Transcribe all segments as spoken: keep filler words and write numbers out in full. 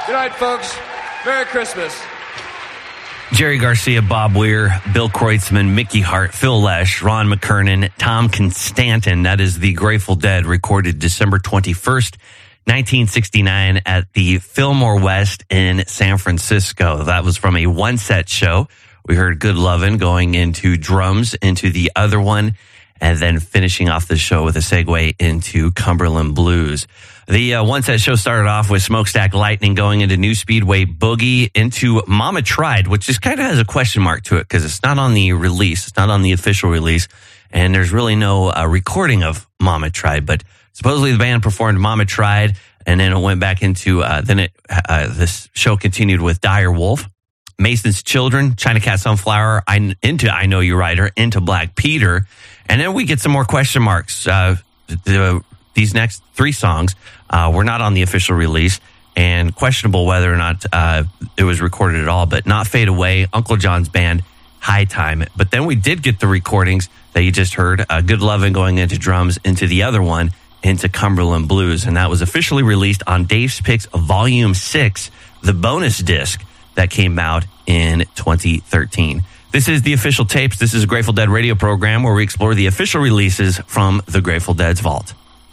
Good night, folks. Merry Christmas. Jerry Garcia, Bob Weir, Bill Kreutzmann, Mickey Hart, Phil Lesh, Ron McKernan, Tom Constantin. That is the Grateful Dead, recorded December twenty-first, nineteen sixty-nine at the Fillmore West in San Francisco. That was from a one-set show. We heard Good Lovin' going into drums into the other one, and then finishing off the show with a segue into Cumberland Blues. The uh, one-set show started off with Smokestack Lightning going into New Speedway Boogie into Mama Tried, which just kind of has a question mark to it because it's not on the release. It's not on the official release, and there's really no uh, recording of Mama Tried. But supposedly the band performed Mama Tried, and then it went back into, uh, then it uh, this show continued with Dire Wolf, Mason's Children, China Cat Sunflower, I, into I Know You Rider, into Black Peter. And then we get some more question marks. Uh, the, these next three songs uh, were not on the official release, and questionable whether or not uh, it was recorded at all, but Not Fade Away, Uncle John's Band, High Time. But then we did get the recordings that you just heard, uh, Good Lovin' going into drums, into the other one, into Cumberland Blues. And that was officially released on Dave's Picks Volume six, the bonus disc that came out in twenty thirteen. This is the official tapes. This is a Grateful Dead radio program where we explore the official releases from the Grateful Dead's vault.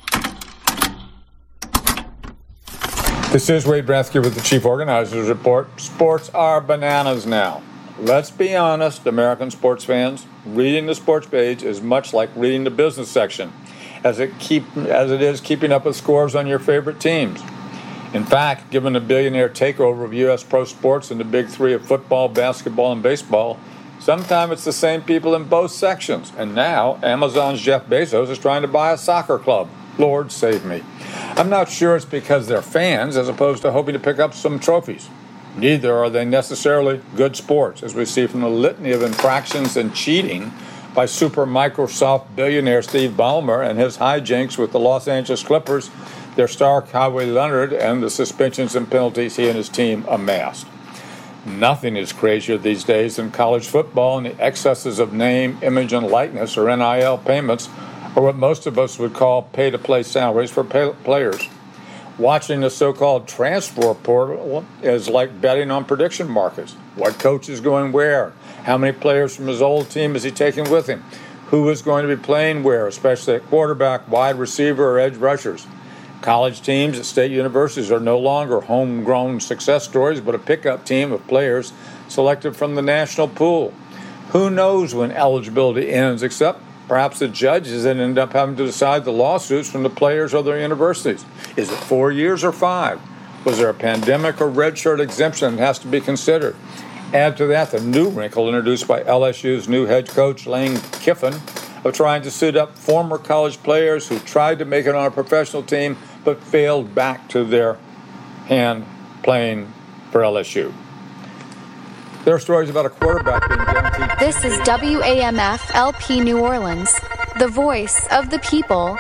This is Wade Brathke with the Chief Organizers Report. Sports are bananas now. Let's be honest, American sports fans. Reading the sports page is much like reading the business section, as it keep as it is keeping up with scores on your favorite teams. In fact, given the billionaire takeover of U S pro sports and the big three of football, basketball, and baseball, sometimes it's the same people in both sections. And now, Amazon's Jeff Bezos is trying to buy a soccer club. Lord save me. I'm not sure it's because they're fans as opposed to hoping to pick up some trophies. Neither are they necessarily good sports, as we see from the litany of infractions and cheating by super Microsoft billionaire Steve Ballmer and his hijinks with the Los Angeles Clippers, their star Kawhi Leonard, and the suspensions and penalties he and his team amassed. Nothing is crazier these days than college football and the excesses of name, image, and likeness, or N I L payments, or what most of us would call pay-to-play salaries for pay- players. Watching the so-called transfer portal is like betting on prediction markets. What coach is going where? How many players from his old team is he taking with him? Who is going to be playing where, especially at quarterback, wide receiver, or edge rushers? College teams at state universities are no longer homegrown success stories, but a pickup team of players selected from the national pool. Who knows when eligibility ends, except perhaps the judges then end up having to decide the lawsuits from the players or their universities. Is it four years or five? Was there a pandemic or redshirt exemption that has to be considered? Add to that the new wrinkle introduced by L S U's new head coach, Lane Kiffin, of trying to suit up former college players who tried to make it on a professional team but failed back to their hand playing for L S U. There are stories about a quarterback being guaranteed. This is W A M F L P New Orleans, the voice of the people.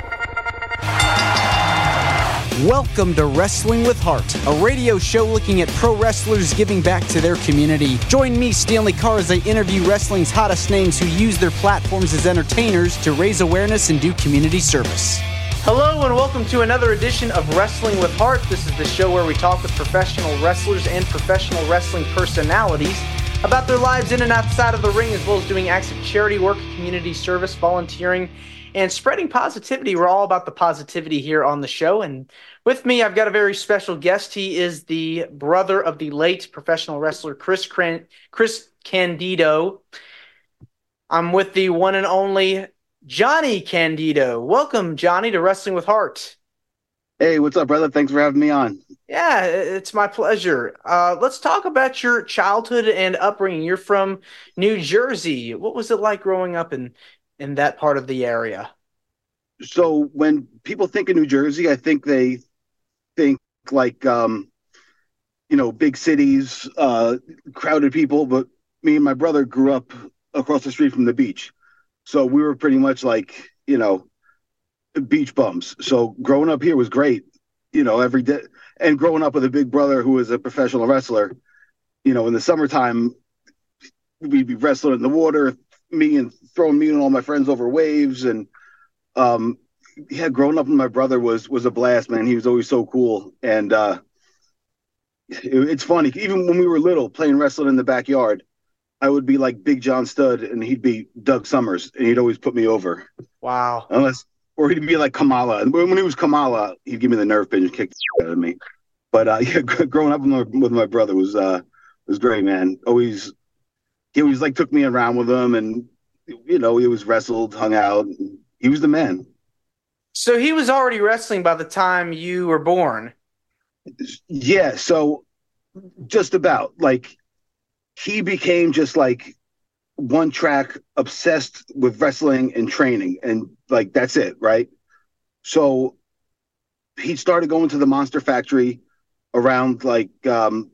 Welcome to Wrestling with Heart, a radio show looking at pro wrestlers giving back to their community. Join me, Stanley Carr, as I interview wrestling's hottest names who use their platforms as entertainers to raise awareness and do community service. Hello and welcome to another edition of Wrestling with Heart. This is the show where we talk with professional wrestlers and professional wrestling personalities about their lives in and outside of the ring, as well as doing acts of charity work, community service, volunteering, and spreading positivity. We're all about the positivity here on the show. And with me, I've got a very special guest. He is the brother of the late professional wrestler Chris Cran- Chris Candido. I'm with the one and only Johnny Candido. Welcome, Johnny, to Wrestling with Heart. Hey, what's up, brother? Thanks for having me on. Yeah, it's my pleasure. Uh, let's talk about your childhood and upbringing. You're from New Jersey. What was it like growing up in, in that part of the area? So when people think of New Jersey, I think they think like, um, you know, big cities, uh, crowded people. But me and my brother grew up across the street from the beach. So we were pretty much like, you know, beach bums. So growing up here was great, you know, every day. And growing up with a big brother who was a professional wrestler, you know, in the summertime, we'd be wrestling in the water, me and throwing me and all my friends over waves. And um, yeah, growing up with my brother was was a blast, man. He was always so cool. And uh, it, it's funny. Even when we were little, playing wrestling in the backyard, I would be like Big John Studd, and he'd be Doug Summers, and he'd always put me over. Wow. Unless, or he'd be like Kamala. And when he was Kamala, he'd give me the nerve pinch and kick the shit out of me. But uh, yeah, growing up with my, with my brother was uh, was great, man. Always, he always like took me around with him, and you know, he always wrestled, hung out. He was the man. So he was already wrestling by the time you were born. Yeah, so just about like he became just like one track obsessed with wrestling and training, and like that's it, right? So he started going to the Monster Factory around like um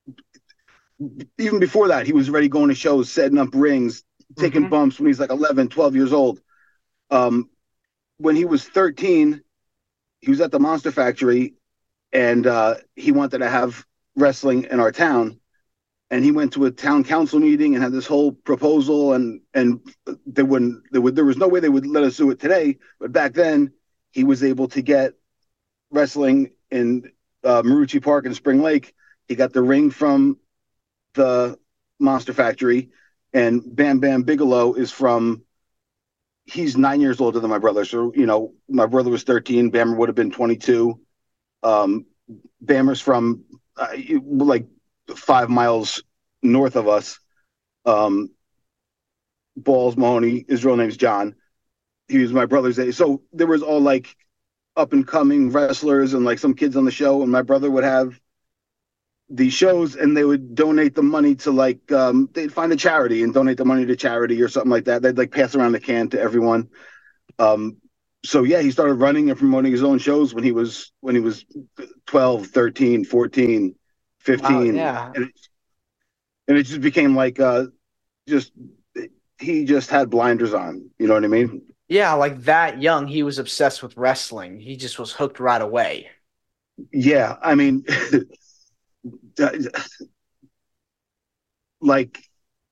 even before that. He was already going to shows, setting up rings, taking mm-hmm. bumps when he's like eleven, twelve years old. Um when he was thirteen, he was at the Monster Factory, and uh he wanted to have wrestling in our town. And he went to a town council meeting and had this whole proposal, and and they wouldn't. There would there was no way they would let us do it today. But back then, he was able to get wrestling in uh, Marucci Park in Spring Lake. He got the ring from the Monster Factory, and Bam Bam Bigelow is from. He's nine years older than my brother, so you know my brother was thirteen. Bammer would have been twenty-two. Um, Bammer's from uh, like. five miles north of us. Um, Balls Mahoney, his real name's John. He was my brother's age. So there was all like up and coming wrestlers and like some kids on the show. And my brother would have these shows, and they would donate the money to like, um, they'd find a charity and donate the money to charity or something like that. They'd like pass around the can to everyone. Um, so yeah, he started running and promoting his own shows when he was, when he was twelve, thirteen, fourteen. fifteen. Wow, yeah. And it, and it just became like uh just he just had blinders on, you know what I mean? Yeah, like that young, he was obsessed with wrestling. He just was hooked right away. Yeah, I mean like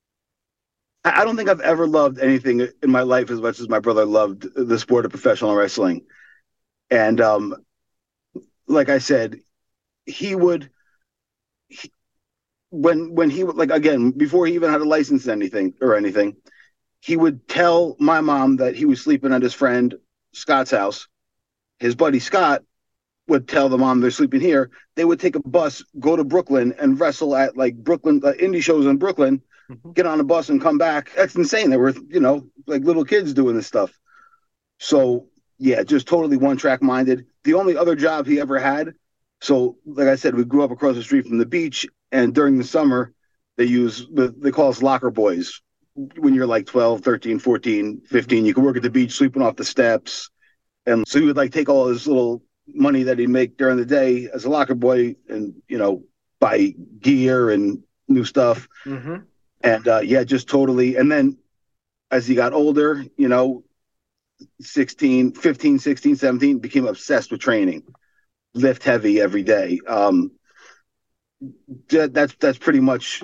I don't think I've ever loved anything in my life as much as my brother loved the sport of professional wrestling. And um like I said, he would He, when when he would like again before he even had a license anything or anything, he would tell my mom that he was sleeping at his friend Scott's house. His buddy Scott would tell the mom they're sleeping here. They would take a bus, go to Brooklyn, and wrestle at like Brooklyn uh, indie shows in Brooklyn. Mm-hmm. Get on a bus and come back. That's insane. They were you know like little kids doing this stuff. So yeah, just totally one track minded. The only other job he ever had. So, like I said, we grew up across the street from the beach, and during the summer, they use, they call us locker boys. When you're like twelve, thirteen, fourteen, fifteen, you can work at the beach, sleeping off the steps. And so he would like take all his little money that he'd make during the day as a locker boy and, you know, buy gear and new stuff. Mm-hmm. And uh, yeah, just totally. And then as he got older, you know, sixteen, fifteen, sixteen, seventeen, became obsessed with training. Lift heavy every day. Um, that's that's pretty much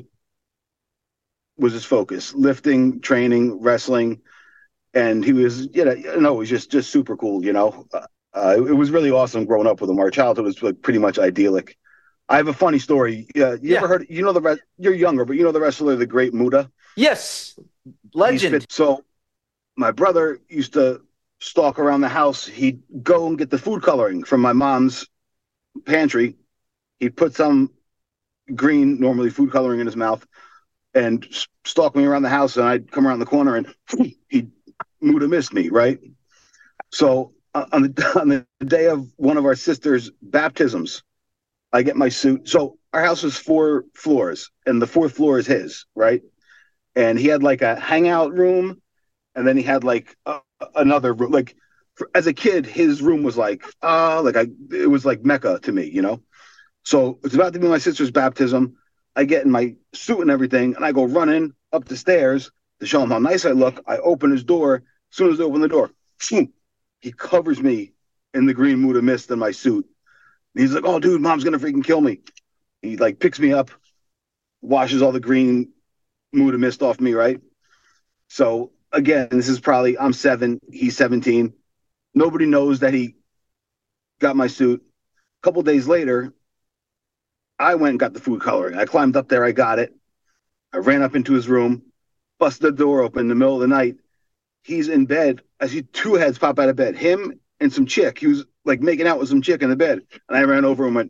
was his focus: lifting, training, wrestling, and he was, you know, you know, he was just just super cool. You know, uh, it was really awesome growing up with him. Our childhood was like pretty much idyllic. I have a funny story. Uh, you yeah. ever heard? You know the re- you're younger, but you know the wrestler, the Great Muta. Yes, legend. Fit, so my brother used to stalk around the house. He'd go and get the food coloring from my mom's pantry. He'd put some green, normally food coloring, in his mouth and stalk me around the house, and I'd come around the corner and he'd Muta miss me, right? So uh, on the on the day of one of our sister's baptisms, I get my suit. So our house was four floors, and the fourth floor is his, right? And he had like a hangout room, and then he had like uh, another room. Like for, as a kid, his room was like, uh, like I, it was like Mecca to me, you know? So it's about to be my sister's baptism. I get in my suit and everything, and I go running up the stairs to show him how nice I look. I open his door. As soon as I open the door, he covers me in the green Muta mist in my suit. And he's like, "Oh, dude, mom's gonna freaking kill me." He like picks me up, washes all the green Muta mist off me, right? So again, this is probably, I'm seven, he's seventeen. Nobody knows that he got my suit. A couple days later, I went and got the food coloring. I climbed up there. I got it. I ran up into his room, busted the door open in the middle of the night. He's in bed. I see two heads pop out of bed. Him and some chick. He was like making out with some chick in the bed. And I ran over and went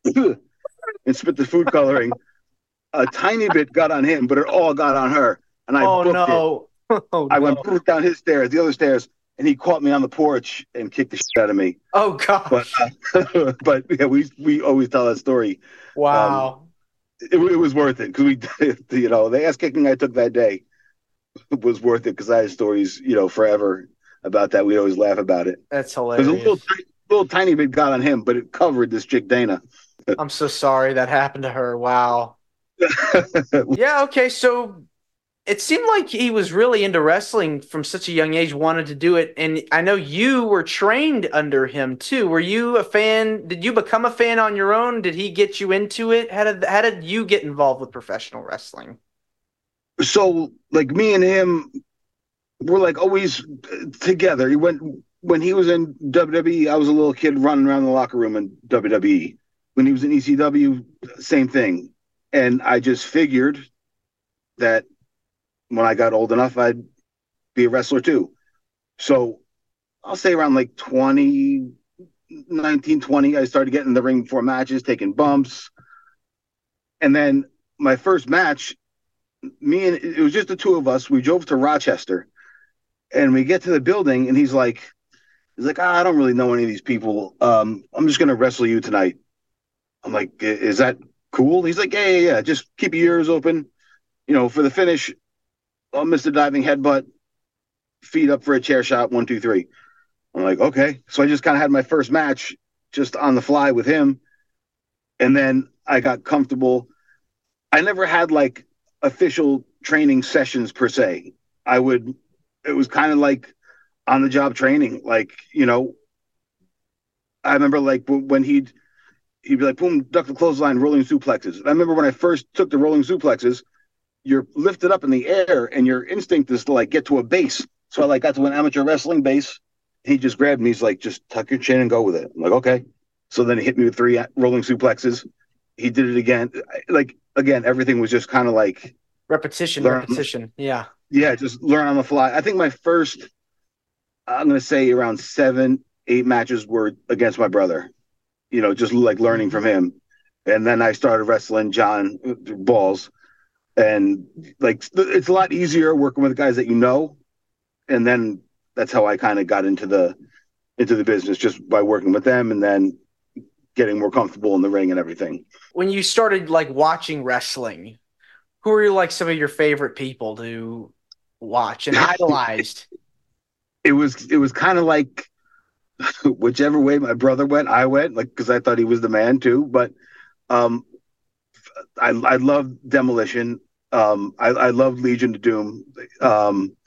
and spit the food coloring. A tiny bit got on him, but it all got on her. And I oh, booked no. it. Oh, I no. went poof down his stairs, the other stairs, and he caught me on the porch and kicked the shit out of me. Oh, gosh. But, uh, but yeah, we we always tell that story. Wow. Um, it, it was worth it because we, you know, the ass kicking I took that day was worth it because I had stories, you know, forever about that. We always laugh about it. That's There's hilarious. a little, little tiny bit got on him, but it covered this chick Dana. I'm so sorry that happened to her. Wow. Yeah, okay, so it seemed like he was really into wrestling from such a young age, wanted to do it, and I know you were trained under him too. Were you a fan? Did you become a fan on your own? Did he get you into it? How did how did you get involved with professional wrestling? So, like me and him, we're like always together. He went when he was in W W E. I was a little kid running around the locker room in W W E. When he was in E C W, same thing. And I just figured that when I got old enough, I'd be a wrestler too. So I'll say around like twenty, nineteen, twenty, I started getting in the ring before matches, taking bumps. And then my first match, me and it was just the two of us. We drove to Rochester and we get to the building and he's like, he's like, ah, I don't really know any of these people. Um, I'm just going to wrestle you tonight. I'm like, is that cool? He's like, yeah, yeah, yeah. Just keep your ears open. You know, for the finish, I'll miss the diving headbutt, feet up for a chair shot, one, two, three. I'm like, okay. So I just kind of had my first match just on the fly with him. And then I got comfortable. I never had like official training sessions per se. I would, it was kind of like on the job training. Like, you know, I remember like when he'd, he'd be like, boom, duck the clothesline, rolling suplexes. And I remember when I first took the rolling suplexes, you're lifted up in the air and your instinct is to like get to a base. So I like got to an amateur wrestling base. He just grabbed me. He's like, just tuck your chin and go with it. I'm like, okay. So then he hit me with three rolling suplexes. He did it again. Like, again, everything was just kind of like repetition, learn, repetition. Yeah. Yeah. Just learn on the fly. I think my first, I'm going to say around seven, eight matches were against my brother, you know, just like learning from him. And then I started wrestling John Balls. And like, it's a lot easier working with guys that you know. And then that's how I kind of got into the, into the business, just by working with them and then getting more comfortable in the ring and everything. When you started like watching wrestling, who were like some of your favorite people to watch and idolized? It was, it was kind of like whichever way my brother went, I went, like, cause I thought he was the man too. But, um, I, I love Demolition. Um, I, I love Legion of Doom. Um,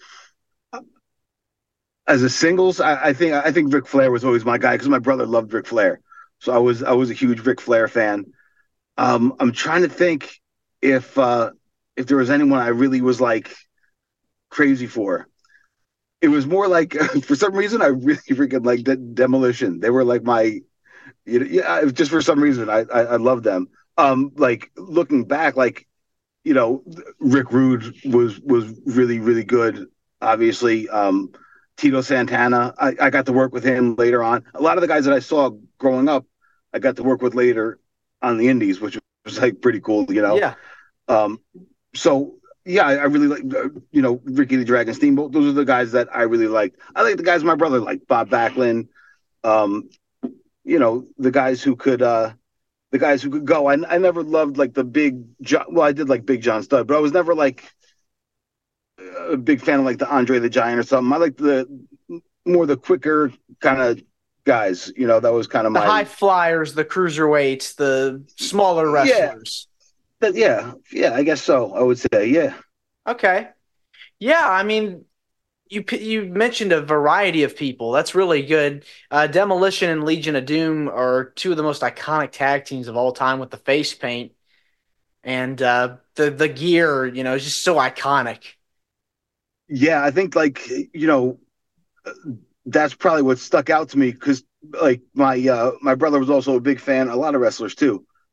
as a singles, I, I think I think Ric Flair was always my guy because my brother loved Ric Flair, so I was I was a huge Ric Flair fan. Um, I'm trying to think if uh, if there was anyone I really was like crazy for. It was more like for some reason I really freaking liked De- Demolition. They were like my, you know, yeah, just for some reason I I, I loved them. Um, like looking back, like, you know, Rick Rude was, was really, really good. Obviously, um, Tito Santana, I, I got to work with him later on. A lot of the guys that I saw growing up, I got to work with later on the indies, which was like pretty cool, you know? Yeah. Um, so yeah, I, I really like, uh, you know, Ricky the Dragon Steamboat. Those are the guys that I really liked. I like the guys my brother liked, Bob Backlund, um, you know, the guys who could, uh, the guys who could go. I, I never loved like the big John. Well, I did like Big John Studd, but I was never like a big fan of like the Andre the Giant or something. I liked the more the quicker kind of guys. You know, that was kind of the my high flyers, the cruiserweights, the smaller wrestlers. Yeah, yeah, yeah. I guess so. I would say, yeah. Okay. Yeah, I mean, You you mentioned a variety of people. That's really good. Uh, Demolition and Legion of Doom are two of the most iconic tag teams of all time with the face paint. And uh, the, the gear, you know, is just so iconic. Yeah, I think, like, you know, that's probably what stuck out to me because, like, my uh, my brother was also a big fan, a lot of wrestlers too,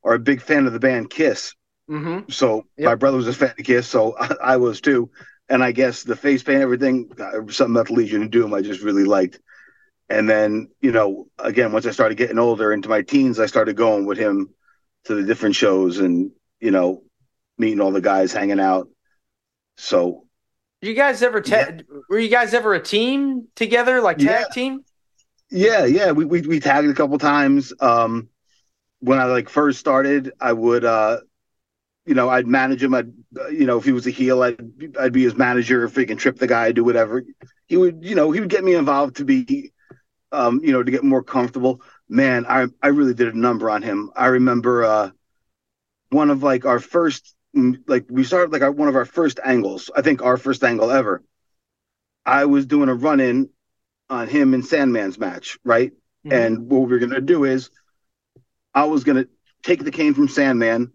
are a big fan of the band Kiss. Mm-hmm. So Yep. my brother was a fan of Kiss, so I, I was too. And I guess the face paint, everything, uh, something about the Legion of Doom, I just really liked. And then, you know, again, once I started getting older into my teens, I started going with him to the different shows and, you know, meeting all the guys, hanging out. So, You guys ever ta- Yeah. were you guys ever a team together, like tag Yeah. team? yeah, yeah, we we, we tagged a couple times. Um, when I like first started, I would, uh, you know, I'd manage him. I'd, uh, you know, if he was a heel, I'd I'd be his manager. If he can trip the guy, do whatever. He would, you know, he would get me involved to be, um, you know, to get more comfortable. Man, I I really did a number on him. I remember uh, one of like our first, mm, like we started like our, one of our first angles. I think our first angle ever. I was doing a run in on him in Sandman's match, right? Mhm. And what we were gonna do is, I was gonna take the cane from Sandman,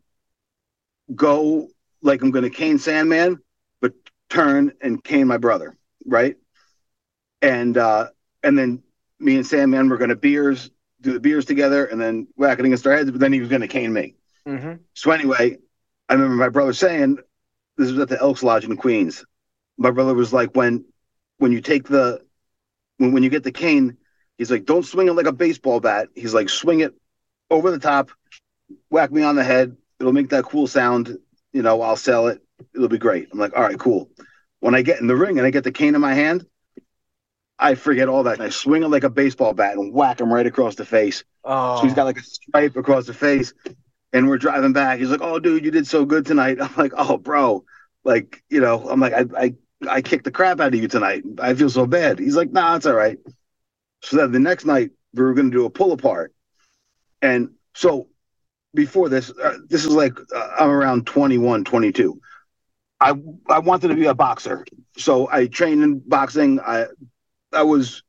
go like I'm gonna cane Sandman, but turn and cane my brother, right? And uh, and then me and Sandman were gonna beers, do the beers together, and then whack it against our heads. But then he was gonna cane me. Mm-hmm. So anyway, I remember my brother saying, this was at the Elks Lodge in Queens. My brother was like, when when you take the when when you get the cane, he's like, don't swing it like a baseball bat. He's like, swing it over the top, whack me on the head. It'll make that cool sound. You know, I'll sell it. It'll be great. I'm like, all right, cool. When I get in the ring and I get the cane in my hand, I forget all that. And I swing it like a baseball bat and whack him right across the face. Oh, So he's got like a stripe across the face. And we're driving back. He's like, oh, dude, you did so good tonight. I'm like, oh, bro. Like, you know, I'm like, I I, I kicked the crap out of you tonight. I feel so bad. He's like, nah, it's all right. So then the next night, we were going to do a pull apart. And so before this, uh, this is like, uh, I'm around twenty-one, twenty-two. I I wanted to be a boxer. So I trained in boxing. I I was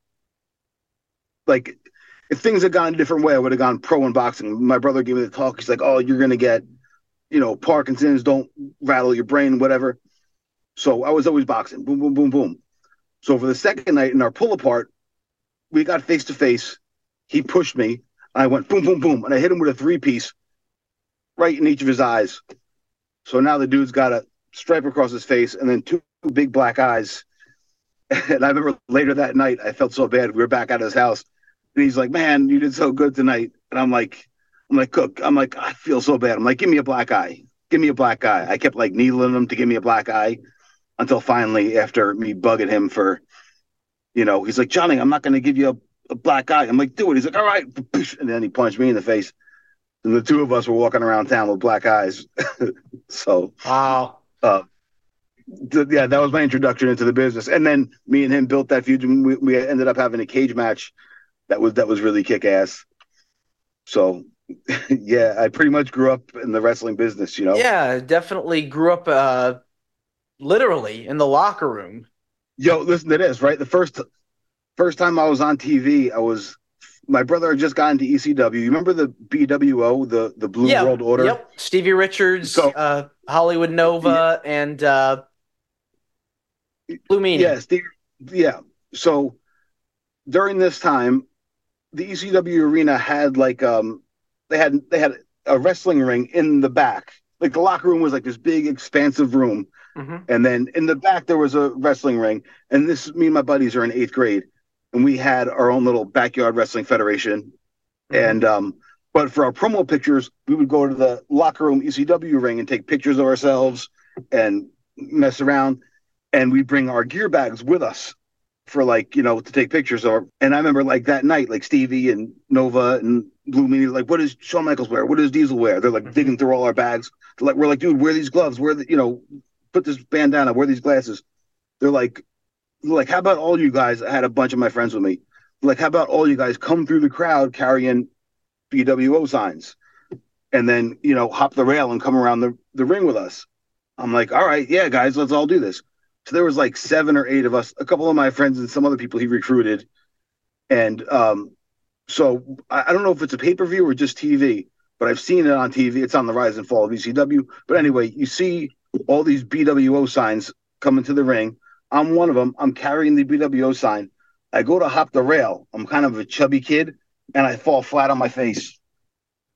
like, if things had gone a different way, I would have gone pro in boxing. My brother gave me the talk. He's like, oh, you're going to get, you know, Parkinson's, don't rattle your brain, whatever. So I was always boxing. Boom, boom, boom, boom. So for the second night in our pull apart, we got face to face. He pushed me. I went boom, boom, boom. And I hit him with a three piece right in each of his eyes. So now the dude's got a stripe across his face and then two big black eyes. And I remember later that night, I felt so bad. We were back at his house. And he's like, man, you did so good tonight. And I'm like, I'm like, Cook, I'm like, I feel so bad. I'm like, give me a black eye. Give me a black eye. I kept like needling him to give me a black eye until finally, after me bugging him for, you know, he's like, Johnny, I'm not going to give you a, a black eye. I'm like, do it. He's like, all right. And then he punched me in the face. And the two of us were walking around town with black eyes. So, wow. uh, th- yeah, that was my introduction into the business. And then me and him built that feud. And we, we ended up having a cage match that was that was really kick ass. So, yeah, I pretty much grew up in the wrestling business, you know? Yeah, definitely grew up uh, literally in the locker room. Yo, listen to this, right? The first first time I was on T V, I was my brother had just gotten to E C W. You remember the B W O, the the Blue Yeah, World Order? Yep. Stevie Richards, So- uh, Hollywood Nova, and uh, Blue Meanie. Yes, the, yeah. So during this time, the E C W arena had like um they had they had a wrestling ring in the back. Like the locker room was like this big expansive room. Mhm. And then in the back there was a wrestling ring. And this me and my buddies are in eighth grade. And we had our own little backyard wrestling federation. Mhm. And um but for our promo pictures, we would go to the locker room E C W ring and take pictures of ourselves and mess around. And we bring our gear bags with us for like, you know, to take pictures of. And I remember like that night, like Stevie and Nova and Blue Meanie, like, what does Shawn Michaels wear? What does Diesel wear? They're like Mhm. digging through all our bags. They're like, we're like, dude, wear these gloves, wear the, you know, put this bandana, wear these glasses. They're like, they're like, how about all you guys? I had a bunch of my friends with me. Like, how about all you guys come through the crowd carrying B W O signs and then, you know, hop the rail and come around the, the ring with us. I'm like, all right, yeah, guys, let's all do this. So there was like seven or eight of us, a couple of my friends and some other people he recruited. And um, so I, I don't know if it's a pay-per-view or just T V, but I've seen it on T V. It's on the rise and fall of E C W. But anyway, you see all these B W O signs coming to the ring. I'm one of them. I'm carrying the B W O sign. I go to hop the rail. I'm kind of a chubby kid, and I fall flat on my face.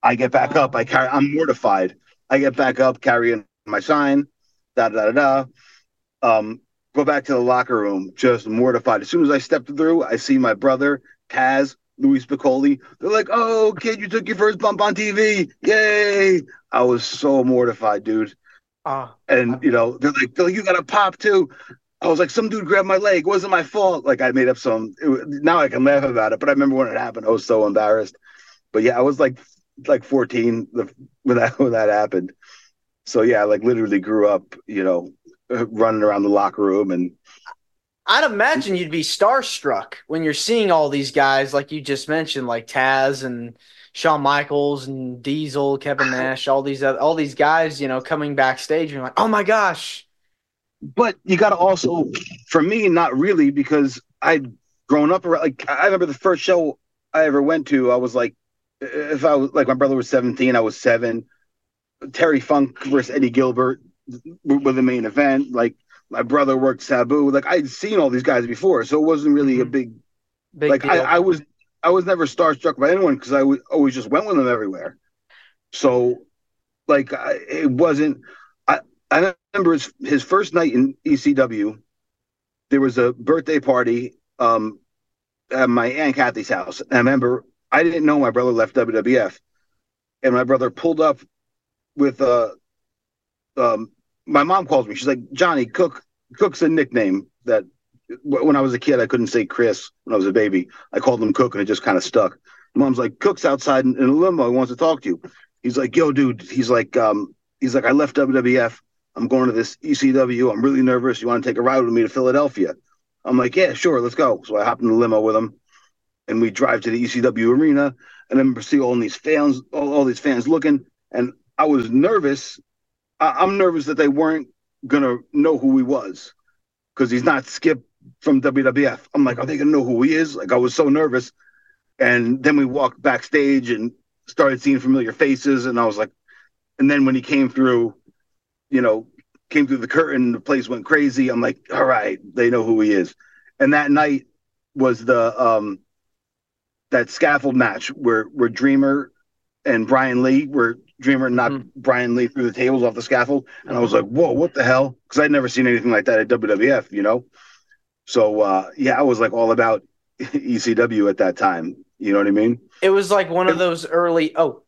I get back up. I carry. I'm mortified. I get back up, carrying my sign. Da da da da. Um, go back to the locker room, just mortified. As soon as I stepped through, I see my brother Taz, Luis Piccoli. They're like, "Oh, kid, you took your first bump on T V! Yay!" I was so mortified, dude. Ah, And you know, they're like, "Oh, you got a pop too." I was like, "Some dude grabbed my leg. It wasn't my fault." Like I made up some. It, was- now I can laugh about it, but I remember when it happened. I was so embarrassed. But yeah, I was like like fourteen the, when that when that happened. So yeah, I like literally grew up, you know, running around the locker room and I'd imagine you'd be starstruck when you're seeing all these guys, like you just mentioned, like Taz and Shawn Michaels and Diesel, Kevin Nash, all these other, all these guys, you know, coming backstage. And you're like, oh my gosh. but you got to also, for me, not really, because I'd grown up around. Like I remember the first show I ever went to. I was like, if I was like my brother was seventeen, I was seven. Terry Funk versus Eddie Gilbert were the main event. Like my brother worked Sabu. Like I'd seen all these guys before, so it wasn't really a big. Big like deal. I, I was, I was never starstruck by anyone because I w- always just went with them everywhere. So, like I, it wasn't. I I remember his, his first night in E C W. There was a birthday party um, at my aunt Kathy's house. And I remember I didn't know my brother left W W F, and my brother pulled up with uh um my mom calls me. She's like, Johnny, Cook Cook's a nickname that when I was a kid I couldn't say Chris when I was a baby. I called him Cook and it just kind of stuck. Mom's like, Cook's outside in, in a limo. He wants to talk to you. He's like, yo, dude. He's like, um, he's like, I left W W F. I'm going to this E C W. I'm really nervous. You want to take a ride with me to Philadelphia? I'm like, yeah, sure, let's go. So I hop in the limo with him, and we drive to the E C W arena. And I remember seeing all these fans, all, all these fans looking, and I was nervous. I, I'm nervous that they weren't gonna know who he was because he's not Skip from W W F. I'm like, are they gonna know who he is? Like, I was so nervous. And then we walked backstage and started seeing familiar faces, and I was like, and then when he came through, you know, came through the curtain, the place went crazy. I'm like, all right, they know who he is. And that night was the um that scaffold match where where Dreamer and Brian Lee, where Dreamer knocked mm-hmm. Brian Lee through the tables off the scaffold, and I was like, whoa, what the hell? Because I'd never seen anything like that at W W F, you know. So uh, yeah, I was like all about E C W at that time. You know what I mean? It was like one of those early. Oh,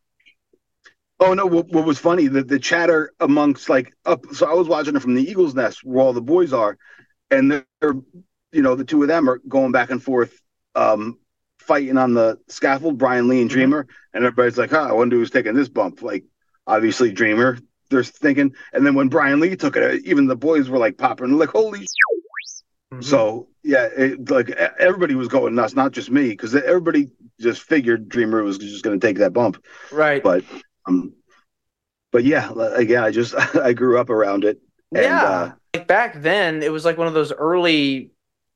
oh no! What, what was funny? The the chatter amongst like up. So I was watching it from the Eagles' Nest, where all the boys are, and they're, you know, the two of them are going back and forth, um, fighting on the scaffold. Brian Lee and Dreamer, mm-hmm. and everybody's like, "Huh, I wonder who's taking this bump." Like, obviously Dreamer. They're thinking, and then when Brian Lee took it, even the boys were like popping, like, "Holy!" Mm-hmm. So yeah, it, like everybody was going nuts, not just me, because everybody just figured Dreamer was just going to take that bump, right? But um, but yeah, again, I just I grew up around it. And, yeah, uh, like back then, it was like one of those early,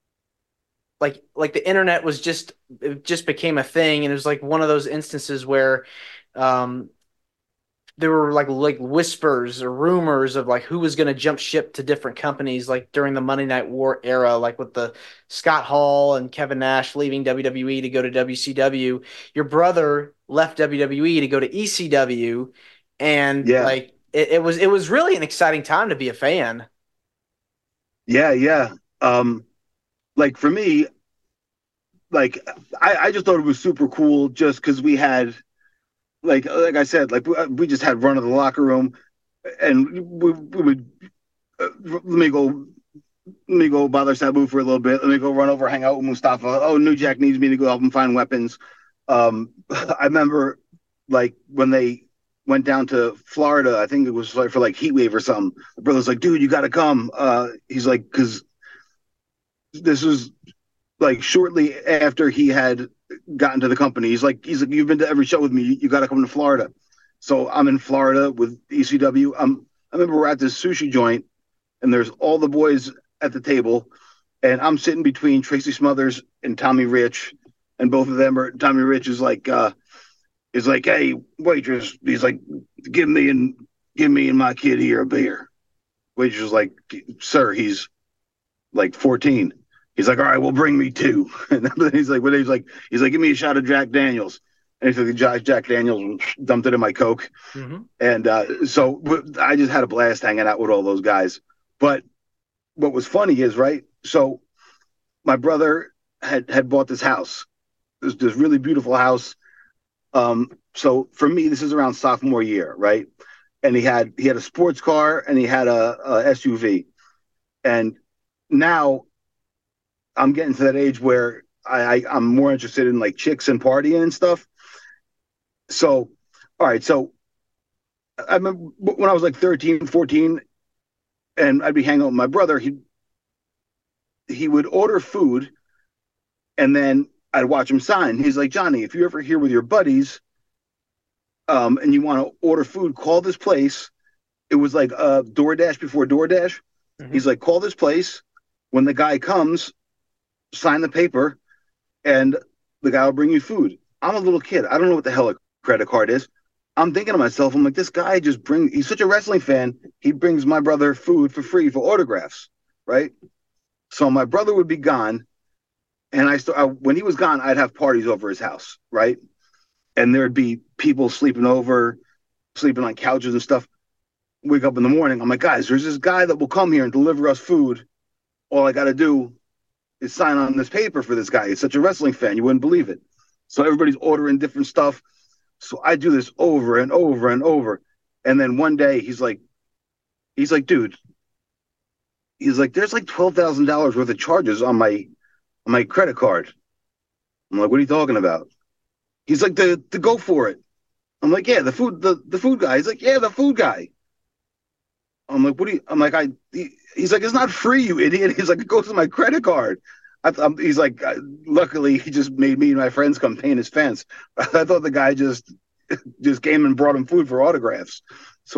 like like the internet was just it just became a thing, and it was like one of those instances where, um. there were like like whispers or rumors of like who was going to jump ship to different companies, like during the Monday Night War era, like with the Scott Hall and Kevin Nash leaving W W E to go to W C W. Your brother left W W E to go to E C W, and yeah. like it, it was it was really an exciting time to be a fan. Yeah, yeah. Um, like for me, like I, I just thought it was super cool just because we had. Like like I said, like we just had run of the locker room, and we, we would uh, let me go, let me go bother Sabu for a little bit. Let me go run over, hang out with Mustafa. Oh, New Jack needs me to go help him find weapons. Um, I remember like when they went down to Florida. I think it was like for like heat wave or something. The brother's like, "Dude, you got to come." Uh, he's like, because this was like shortly after he had gotten to the company. He's like, he's like, you've been to every show with me. You, you got to come to Florida. So I'm in Florida with E C W. Um, I remember we're at this sushi joint, and there's all the boys at the table, and I'm sitting between Tracy Smothers and Tommy Rich, and both of them are. Tommy Rich is like, uh, is like, hey waitress, he's like, give me and give me and my kid here a beer. Waitress is like, sir, he's like fourteen. He's like, all right, well, bring me two. And then he's like, well, he's like, he's like, give me a shot of Jack Daniels. and he took the Jack, Jack Daniels and dumped it in my Coke. Mm-hmm. And uh, so I just had a blast hanging out with all those guys. But what was funny is, right, so my brother had, had bought this house, this, this really beautiful house. Um, so for me, this is around sophomore year, right? And he had he had a sports car and he had a, a S U V. And now I'm getting to that age where I, I, I'm more interested in like chicks and partying and stuff. So, all right. So I remember when I was like thirteen, fourteen, and I'd be hanging out with my brother, he he would order food and then I'd watch him sign. He's like, Johnny, if you're ever here with your buddies um, and you want to order food, call this place. It was like uh, DoorDash before DoorDash. Mm-hmm. He's like, call this place. When the guy comes, sign the paper, and the guy will bring you food. I'm a little kid. I don't know what the hell a credit card is. I'm thinking to myself, I'm like, this guy just brings, he's such a wrestling fan. He brings my brother food for free for autographs, right? So my brother would be gone. And I, st- I when he was gone, I'd have parties over his house, right? And there'd be people sleeping over, sleeping on couches and stuff. Wake up in the morning, I'm like, guys, there's this guy that will come here and deliver us food. All I got to do is sign on this paper for this guy. He's such a wrestling fan, you wouldn't believe it. So everybody's ordering different stuff. So I do this over and over and over. And then one day he's like, he's like, dude, he's like, there's like twelve thousand dollars worth of charges on my, on my credit card. I'm like, what are you talking about? He's like, to, to go for it. I'm like, yeah, the food, the, the food guy. He's like, yeah, the food guy. I'm like, what do you, I'm like, I, he, he's like, it's not free, you idiot. He's like, it goes to my credit card. I, I'm, he's like, uh, luckily he just made me and my friends come paint his fence. I thought the guy just, just came and brought him food for autographs. So